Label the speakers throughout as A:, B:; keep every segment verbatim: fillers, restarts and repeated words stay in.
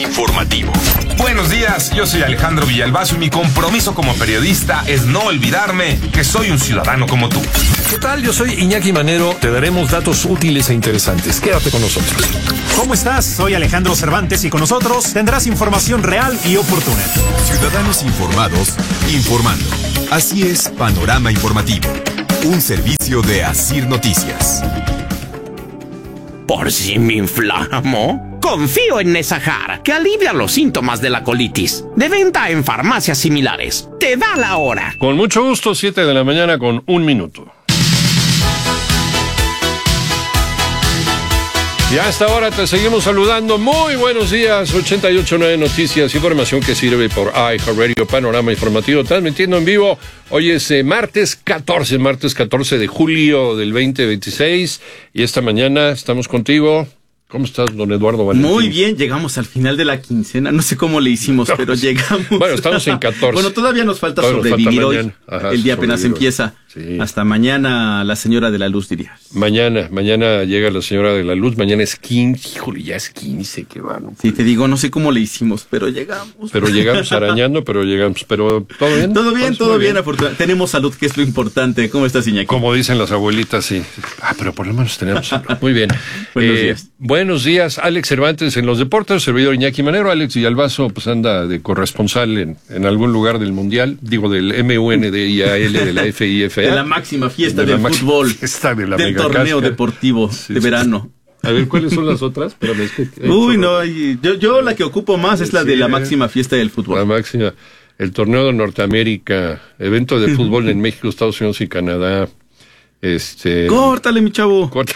A: informativo.
B: Buenos días, yo soy Alejandro Villalbazo y mi compromiso como periodista es no olvidarme que soy un ciudadano como tú.
C: ¿Qué tal? Yo soy Iñaki Manero. Te daremos datos útiles e interesantes. Quédate con nosotros.
D: ¿Cómo estás? Soy Alejandro Cervantes y con nosotros tendrás información real y oportuna.
A: Ciudadanos informados, informando. Así es, Panorama Informativo. Un servicio de Asir Noticias.
E: ¿Por si me inflamo? Confío en Nesahar, que alivia los síntomas de la colitis. De venta en farmacias similares. Te da la hora.
C: Con mucho gusto, siete de la mañana con un minuto. Y a esta hora te seguimos saludando. Muy buenos días, ochenta y ocho punto nueve Noticias, información que sirve por iHeartRadio, Panorama Informativo, transmitiendo en vivo. Hoy es eh, martes catorce, martes catorce de julio del veinte veintiséis, y esta mañana estamos contigo. ¿Cómo estás, don Eduardo Valentín?
F: Muy bien, llegamos al final de la quincena. No sé cómo le hicimos, pero llegamos.
C: Bueno, estamos en catorce.
F: Bueno, todavía nos falta
C: todavía
F: sobrevivir
C: nos falta
F: hoy.
C: Ajá,
F: el día apenas empieza.
C: Sí.
F: Hasta mañana, la señora de la luz, dirías.
C: Mañana, mañana llega la señora de la luz. Mañana es quince. Híjole, ya es quince, qué bueno.
F: Sí, te digo, no sé cómo le hicimos, pero llegamos.
C: Pero llegamos arañando, pero llegamos. Pero, ¿todo bien?
F: Todo bien, todo bien, bien. afortunadamente. Tenemos salud, que es lo importante. ¿Cómo estás, Iñaki?
C: Como dicen las abuelitas, sí. Ah, pero por lo menos tenemos salud. Muy bien.
F: Buenos
C: eh,
F: días.
C: Buenos días, Alex Cervantes en los deportes, servidor Iñaki Manero. Alex Villalbazo pues anda de corresponsal en, en algún lugar del mundial, digo del M U N D I A L, de la F I F A.
F: De la máxima fiesta
C: de
F: del fútbol,
C: fiesta de la
F: del torneo
C: casca.
F: deportivo
C: Sí,
F: de
C: sí.
F: verano.
C: A ver, ¿cuáles son las otras? Espérame, es que, eh,
F: Uy, no, yo, yo la que ocupo más es la
C: Sí,
F: de la
C: eh.
F: máxima fiesta del fútbol.
C: La máxima, el torneo de Norteamérica, evento de fútbol en México, Estados Unidos y Canadá. Este.
F: Córtale, mi chavo.
C: Corta.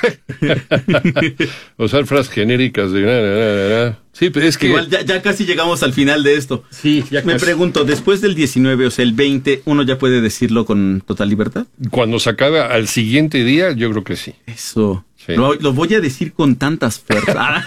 C: Usar frases genéricas de. Na, na, na, na. Sí, pero es que.
F: Igual ya, ya casi llegamos al final de esto.
C: Sí, ya
F: Me
C: casi.
F: pregunto, después del diecinueve, o sea, el veinte, ¿uno ya puede decirlo con total libertad?
C: Cuando se acabe al siguiente día, yo creo que sí.
F: Eso.
C: Sí.
F: Lo, lo voy a decir con tantas fuerzas.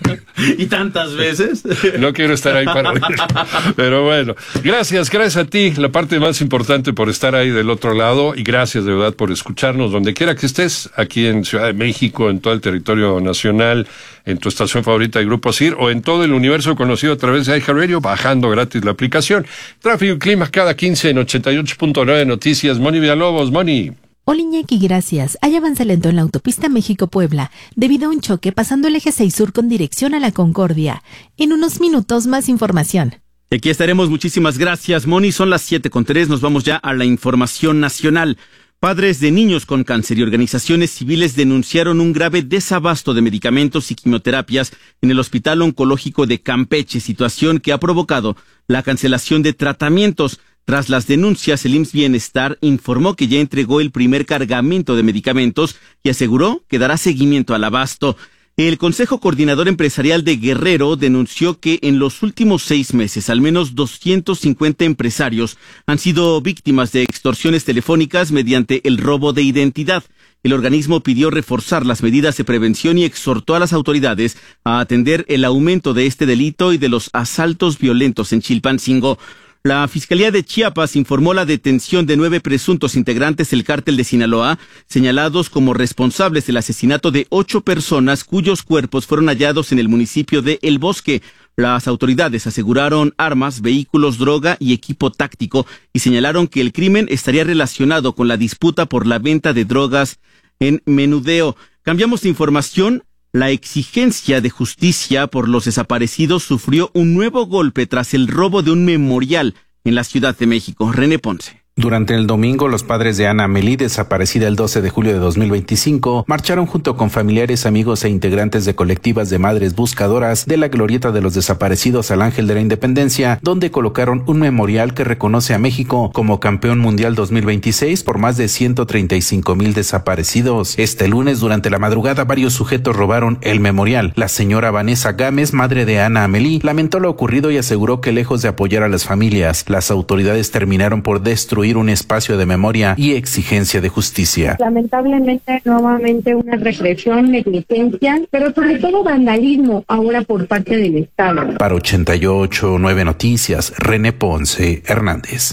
F: Y tantas veces.
C: No quiero estar ahí para. Pero bueno, gracias, gracias a ti, la parte más importante, por estar ahí del otro lado, y gracias de verdad por escucharnos donde quiera que estés, aquí en Ciudad de México, en todo el territorio nacional, en tu estación favorita de Grupo Asir, o en todo el universo conocido a través de iHeartRadio, bajando gratis la aplicación. Tráfico y clima cada quince en ochenta y ocho punto nueve Noticias. Moni Villalobos, Moni.
G: Hola, Iñaki, gracias. Hay avance lento en la autopista México-Puebla debido a un choque pasando el eje seis sur con dirección a la Concordia. En unos minutos más información.
F: Aquí estaremos, muchísimas gracias, Moni. Son las siete con tres, nos vamos ya a la información nacional. Padres de niños con cáncer y organizaciones civiles denunciaron un grave desabasto de medicamentos y quimioterapias en el Hospital Oncológico de Campeche, situación que ha provocado la cancelación de tratamientos. Tras las denuncias, el I M S S Bienestar informó que ya entregó el primer cargamento de medicamentos y aseguró que dará seguimiento al abasto. El Consejo Coordinador Empresarial de Guerrero denunció que en los últimos seis meses al menos doscientos cincuenta empresarios han sido víctimas de extorsiones telefónicas mediante el robo de identidad. El organismo pidió reforzar las medidas de prevención y exhortó a las autoridades a atender el aumento de este delito y de los asaltos violentos en Chilpancingo. La Fiscalía de Chiapas informó la detención de nueve presuntos integrantes del cártel de Sinaloa, señalados como responsables del asesinato de ocho personas cuyos cuerpos fueron hallados en el municipio de El Bosque. Las autoridades aseguraron armas, vehículos, droga y equipo táctico y señalaron que el crimen estaría relacionado con la disputa por la venta de drogas en menudeo. Cambiamos de información. La exigencia de justicia por los desaparecidos sufrió un nuevo golpe tras el robo de un memorial en la Ciudad de México. René Ponce.
H: Durante el domingo, los padres de Ana Amelí, desaparecida el doce de julio de dos mil veinticinco, marcharon junto con familiares, amigos e integrantes de colectivas de madres buscadoras de la glorieta de los desaparecidos al Ángel de la Independencia, donde colocaron un memorial que reconoce a México como campeón mundial dos mil veintiséis por más de ciento treinta y cinco mil desaparecidos. Este lunes, durante la madrugada, varios sujetos robaron el memorial. La señora Vanessa Gámez, madre de Ana Amelí, lamentó lo ocurrido y aseguró que lejos de apoyar a las familias, las autoridades terminaron por destruir un espacio de memoria y exigencia de justicia.
I: Lamentablemente, nuevamente una regresión, negligencia, pero sobre todo vandalismo ahora por parte del Estado.
H: Para ochenta y ocho punto nueve Noticias, René Ponce Hernández.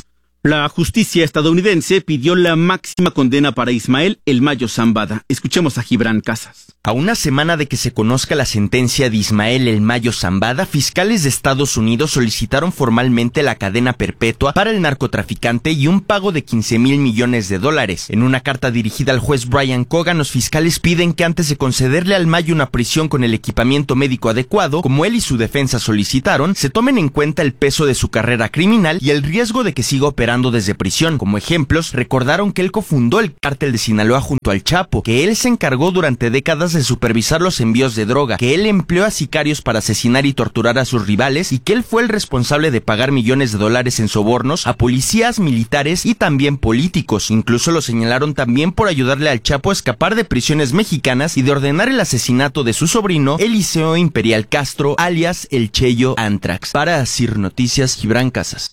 F: La justicia estadounidense pidió la máxima condena para Ismael El Mayo Zambada. Escuchemos a Gibran Casas.
J: A una semana de que se conozca la sentencia de Ismael El Mayo Zambada, fiscales de Estados Unidos solicitaron formalmente la cadena perpetua para el narcotraficante y un pago de quince mil millones de dólares. En una carta dirigida al juez Brian Cogan, los fiscales piden que antes de concederle al Mayo una prisión con el equipamiento médico adecuado, como él y su defensa solicitaron, se tomen en cuenta el peso de su carrera criminal y el riesgo de que siga operando desde prisión. Como ejemplos, recordaron que él cofundó el cártel de Sinaloa junto al Chapo, que él se encargó durante décadas de supervisar los envíos de droga, que él empleó a sicarios para asesinar y torturar a sus rivales y que él fue el responsable de pagar millones de dólares en sobornos a policías, militares y también políticos. Incluso lo señalaron también por ayudarle al Chapo a escapar de prisiones mexicanas y de ordenar el asesinato de su sobrino Eliseo Imperial Castro, alias El Cheyo Antrax. Para Asir Noticias, Gibran Casas.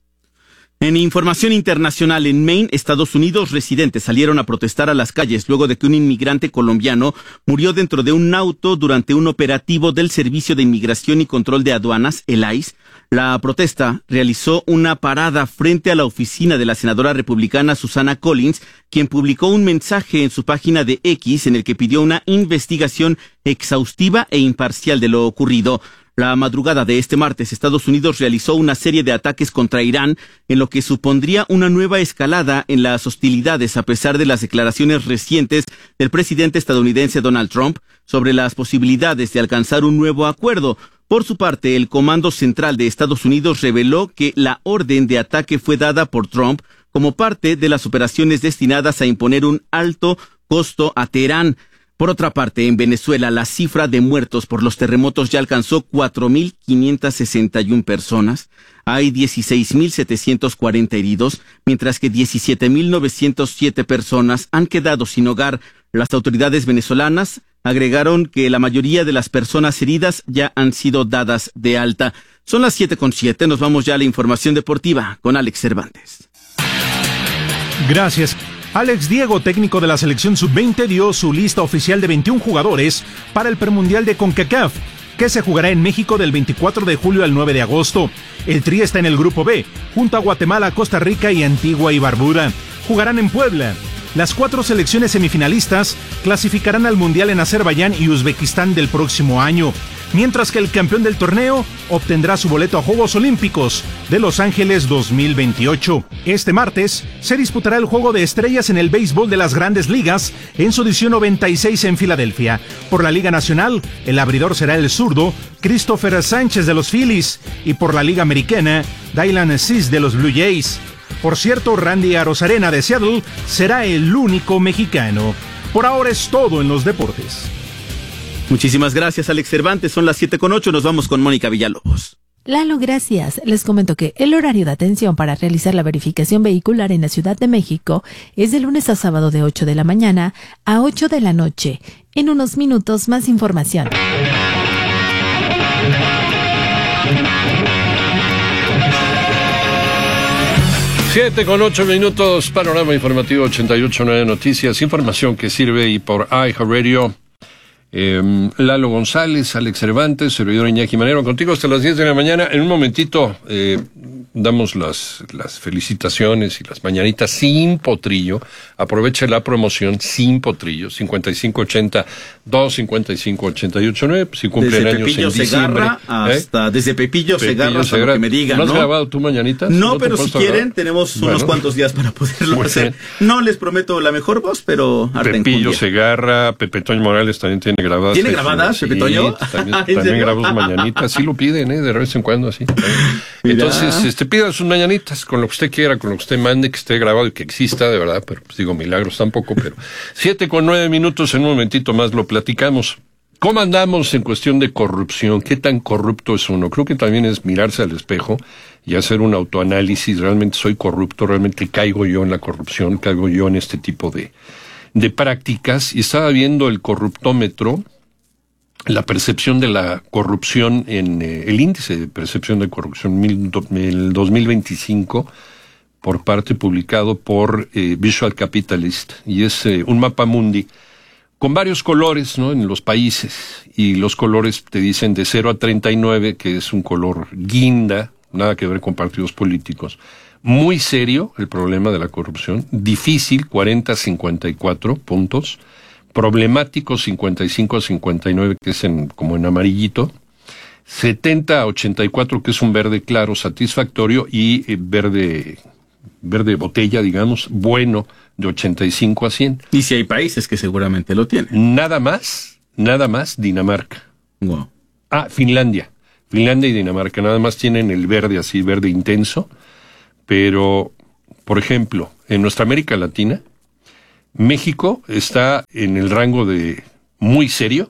F: En información internacional, en Maine, Estados Unidos, residentes salieron a protestar a las calles luego de que un inmigrante colombiano murió dentro de un auto durante un operativo del Servicio de Inmigración y Control de Aduanas, el I C E. La protesta realizó una parada frente a la oficina de la senadora republicana Susana Collins, quien publicó un mensaje en su página de X en el que pidió una investigación exhaustiva e imparcial de lo ocurrido. La madrugada de este martes, Estados Unidos realizó una serie de ataques contra Irán, en lo que supondría una nueva escalada en las hostilidades a pesar de las declaraciones recientes del presidente estadounidense Donald Trump sobre las posibilidades de alcanzar un nuevo acuerdo. Por su parte, el Comando Central de Estados Unidos reveló que la orden de ataque fue dada por Trump como parte de las operaciones destinadas a imponer un alto costo a Teherán. Por otra parte, en Venezuela, la cifra de muertos por los terremotos ya alcanzó cuatro mil quinientas sesenta y una personas. Hay dieciséis mil setecientos cuarenta heridos, mientras que diecisiete mil novecientos siete personas han quedado sin hogar. Las autoridades venezolanas agregaron que la mayoría de las personas heridas ya han sido dadas de alta. Son las siete con siete, nos vamos ya a la información deportiva con Alex Cervantes.
D: Gracias. Alex Diego, técnico de la selección sub veinte, dio su lista oficial de veintiún jugadores para el premundial de CONCACAF, que se jugará en México del veinticuatro de julio al nueve de agosto. El Tri está en el grupo B, junto a Guatemala, Costa Rica y Antigua y Barbuda. Jugarán en Puebla. Las cuatro selecciones semifinalistas clasificarán al Mundial en Azerbaiyán y Uzbekistán del próximo año, mientras que el campeón del torneo obtendrá su boleto a Juegos Olímpicos de Los Ángeles dos mil veintiocho. Este martes se disputará el Juego de Estrellas en el béisbol de las Grandes Ligas en su edición noventa y seis en Filadelfia. Por la Liga Nacional, el abridor será el zurdo Christopher Sánchez de los Phillies y por la Liga Americana, Dylan Cease de los Blue Jays. Por cierto, Randy Arozarena de Seattle será el único mexicano. Por ahora es todo en los deportes.
F: Muchísimas gracias, Alex Cervantes. Son las siete con ocho, nos vamos con Mónica Villalobos.
G: Lalo, gracias. Les comento que el horario de atención para realizar la verificación vehicular en la Ciudad de México es de lunes a sábado de ocho de la mañana a ocho de la noche. En unos minutos, más información.
C: Siete con ocho minutos, panorama informativo ochenta y ocho punto nueve Noticias, información que sirve y por iHeartRadio. Eh, Lalo González, Alex Cervantes, servidor Iñaki Manero, contigo hasta las diez de la mañana. En un momentito eh, damos las, las felicitaciones y las mañanitas sin potrillo. Aproveche la promoción sin potrillo, cincuenta y cinco ochenta, dos cincuenta y cinco ochenta y ocho nueve, si cumplen
F: desde
C: años
F: Pepillo
C: en diciembre.
F: Segarra hasta, ¿eh? Desde Pepillo,
C: Pepillo
F: Segarra hasta
C: Segarra.
F: lo que me digan,
C: ¿No
F: ¿no?
C: has grabado tu mañanitas?
F: No,
C: ¿No
F: pero si quieren, grabar? Tenemos bueno. unos cuantos días para poderlo Muy hacer. Bien. No les prometo la mejor voz, pero
C: Pepillo Segarra, Pepe Toño Morales también tiene grabadas.
F: ¿Tiene grabadas,
C: sí,
F: Pepe Toño?
C: También, también grabó sus mañanitas, sí lo piden, ¿eh? De vez en cuando, así. Entonces, este, pida sus mañanitas con lo que usted quiera, con lo que usted mande, que esté grabado y que exista, de verdad, pero pues digo, milagros tampoco, pero siete con nueve minutos, en un momentito más lo platicamos. ¿Cómo andamos en cuestión de corrupción? ¿Qué tan corrupto es uno? Creo que también es mirarse al espejo y hacer un autoanálisis. ¿Realmente soy corrupto? ¿Realmente caigo yo en la corrupción? ¿Caigo yo en este tipo de, de prácticas? Y estaba viendo el corruptómetro, la percepción de la corrupción en eh, el índice de percepción de corrupción mil, do, el dos mil veinticinco por parte publicado por eh, Visual Capitalist, y es eh, un mapa mundi con varios colores, ¿no? En los países, y los colores te dicen de cero a treinta y nueve, que es un color guinda, nada que ver con partidos políticos. Muy serio el problema de la corrupción, difícil cuarenta a cincuenta y cuatro puntos, problemático cincuenta y cinco a cincuenta y nueve, que es en, como en amarillito, setenta a ochenta y cuatro, que es un verde claro, satisfactorio, y eh, verde, verde botella, digamos, bueno, de ochenta y cinco a cien.
F: Y si hay países que seguramente lo tienen.
C: Nada más, nada más Dinamarca.
F: Wow.
C: Ah, Finlandia. Finlandia y Dinamarca nada más tienen el verde así, verde intenso. Pero, por ejemplo, en nuestra América Latina, México está en el rango de muy serio,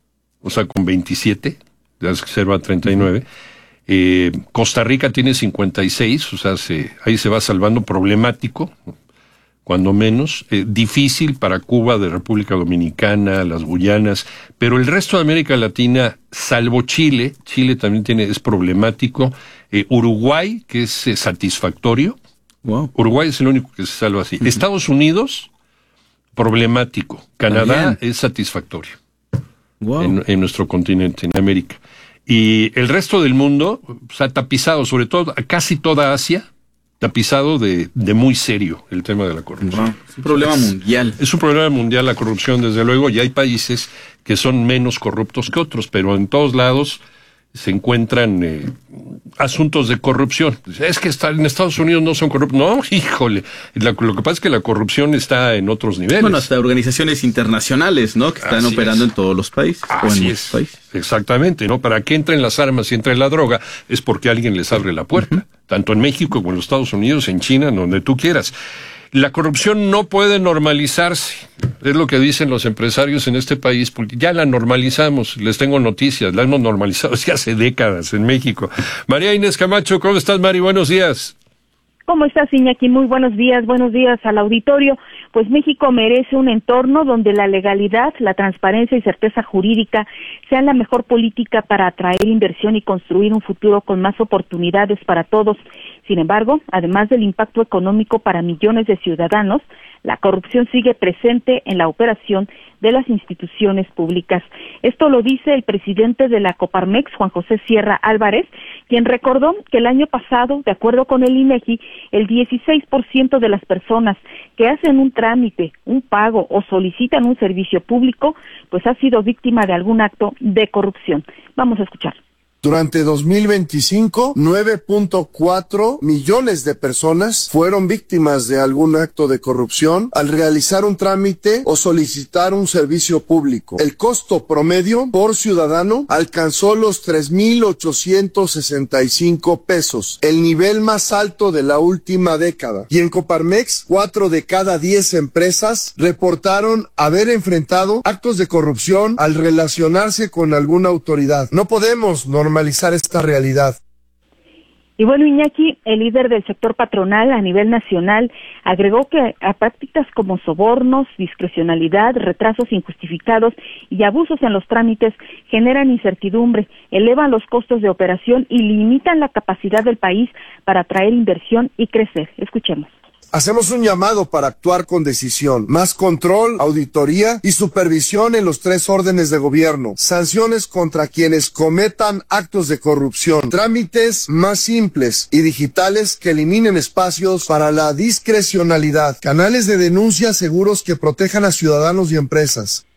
C: o sea, con veintisiete, de las que se va a treinta y nueve. Eh, Costa Rica tiene cincuenta y seis, o sea, se, ahí se va salvando, problemático, cuando menos, eh, difícil para Cuba, de República Dominicana, las Guyanas, pero el resto de América Latina, salvo Chile, Chile también tiene, es problemático, eh, Uruguay, que es eh, satisfactorio, wow. Uruguay es el único que se salva así. Uh-huh. Estados Unidos, problemático, Canadá es satisfactorio, wow. en, en nuestro continente, en América. Y el resto del mundo, o sea, tapizado, sobre todo, casi toda Asia, tapizado de, de muy serio el tema de la corrupción.
F: Wow, es un problema es, mundial.
C: Es un problema mundial la corrupción, desde luego, y hay países que son menos corruptos que otros, pero en todos lados se encuentran eh, asuntos de corrupción. Es que está, en Estados Unidos no son corruptos. No, híjole. La, lo que pasa es que la corrupción está en otros niveles.
F: Bueno, hasta organizaciones internacionales, ¿no? Que están Así operando es. en todos los países.
C: Así
F: o en
C: es.
F: Países.
C: Exactamente, ¿no? Para que entren las armas y entre la droga es porque alguien les abre la puerta. Uh-huh. Tanto en México como en los Estados Unidos, en China, donde tú quieras. La corrupción no puede normalizarse, es lo que dicen los empresarios en este país, porque ya la normalizamos, les tengo noticias, la hemos normalizado desde hace décadas en México. María Inés Camacho, ¿cómo estás, Mari? Buenos días.
K: ¿Cómo estás, Iñaki? Muy buenos días, buenos días al auditorio. Pues México merece un entorno donde la legalidad, la transparencia y certeza jurídica sean la mejor política para atraer inversión y construir un futuro con más oportunidades para todos. Sin embargo, además del impacto económico para millones de ciudadanos, la corrupción sigue presente en la operación de las instituciones públicas. Esto lo dice el presidente de la Coparmex, Juan José Sierra Álvarez, quien recordó que el año pasado, de acuerdo con el INEGI, el dieciséis por ciento de las personas que hacen un trámite, un pago o solicitan un servicio público, pues ha sido víctima de algún acto de corrupción. Vamos a escuchar.
L: Durante dos mil veinticinco, nueve punto cuatro millones de personas fueron víctimas de algún acto de corrupción al realizar un trámite o solicitar un servicio público. El costo promedio por ciudadano alcanzó los tres mil ochocientos sesenta y cinco pesos, el nivel más alto de la última década. Y en Coparmex, cuatro de cada diez empresas reportaron haber enfrentado actos de corrupción al relacionarse con alguna autoridad. No podemos normalizar normalizar esta realidad.
K: Y bueno, Iñaki, el líder del sector patronal a nivel nacional, agregó que a prácticas como sobornos, discrecionalidad, retrasos injustificados y abusos en los trámites generan incertidumbre, elevan los costos de operación y limitan la capacidad del país para atraer inversión y crecer. Escuchemos.
L: Hacemos un llamado para actuar con decisión, más control, auditoría y supervisión en los tres órdenes de gobierno, sanciones contra quienes cometan actos de corrupción, trámites más simples y digitales que eliminen espacios para la discrecionalidad, canales de denuncia seguros que protejan a ciudadanos y empresas.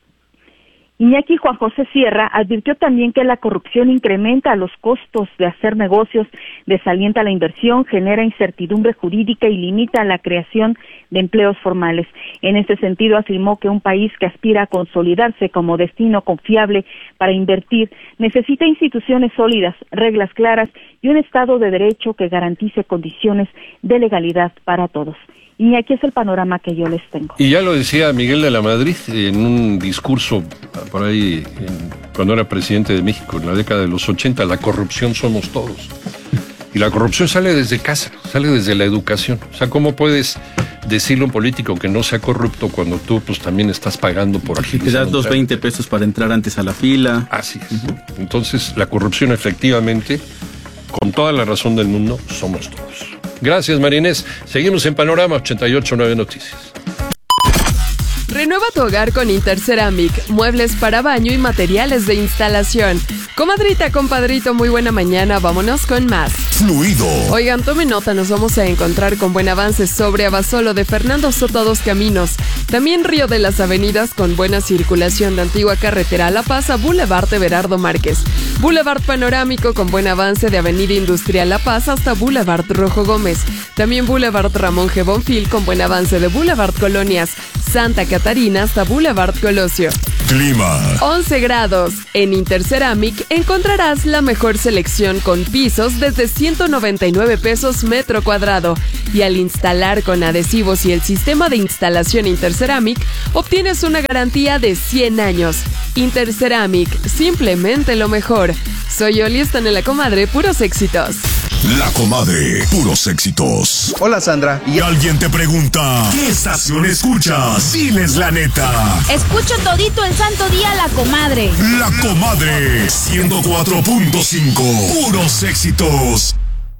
K: Iñaki, Juan José Sierra advirtió también que la corrupción incrementa los costos de hacer negocios, desalienta la inversión, genera incertidumbre jurídica y limita la creación de empleos formales. En este sentido, afirmó que un país que aspira a consolidarse como destino confiable para invertir necesita instituciones sólidas, reglas claras y un Estado de Derecho que garantice condiciones de legalidad para todos. Y aquí es el panorama que yo les tengo.
C: Y ya lo decía Miguel de la Madrid en un discurso por ahí, en, cuando era presidente de México, en la década de los ochenta, la corrupción somos todos. Y la corrupción sale desde casa, sale desde la educación. O sea, ¿cómo puedes decirle a un político que no sea corrupto cuando tú pues también estás pagando por aquí?
F: Te das dos veinte pesos para entrar antes a la fila.
C: Así es. Uh-huh. Entonces, la corrupción efectivamente, con toda la razón del mundo, somos todos. Gracias, María Inés. Seguimos en Panorama ochenta y ocho punto nueve Noticias.
M: Renueva tu hogar con Interceramic, muebles para baño y materiales de instalación. Comadrita, compadrito, muy buena mañana, vámonos con más.
A: Fluido.
M: Oigan, tomen nota, nos vamos a encontrar con buen avance sobre Abasolo de Fernando Soto a Dos Caminos. También Río de las Avenidas con buena circulación de Antigua Carretera a La Paz a Boulevard Everardo Márquez. Boulevard Panorámico con buen avance de Avenida Industrial La Paz hasta Boulevard Rojo Gómez. También Boulevard Ramón G. Bonfil con buen avance de Boulevard Colonias Santa Catarina hasta Boulevard Colosio.
A: Clima.
M: once grados. En Interceramic encontrarás la mejor selección con pisos desde ciento noventa y nueve pesos metro cuadrado. Y al instalar con adhesivos y el sistema de instalación Interceramic, obtienes una garantía de cien años. Interceramic, simplemente lo mejor. Soy Oli, están en La Comadre, puros éxitos.
A: La Comadre, puros éxitos.
N: Hola, Sandra.
A: Y alguien te pregunta, ¿qué estación escuchas? Diles la neta.
O: Escucho todito el santo día La Comadre.
A: La Comadre, ciento cuatro punto cinco, puros éxitos.